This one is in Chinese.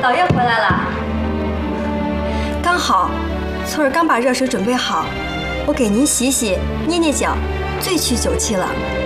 老爷回来了。 刚好，翠儿刚把热水准备好，我给您洗洗、捏捏脚，最去酒气了。